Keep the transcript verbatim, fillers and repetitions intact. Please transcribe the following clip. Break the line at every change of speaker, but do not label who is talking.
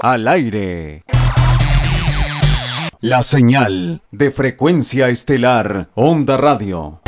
Al aire. La señal de frecuencia estelar Onda Radio.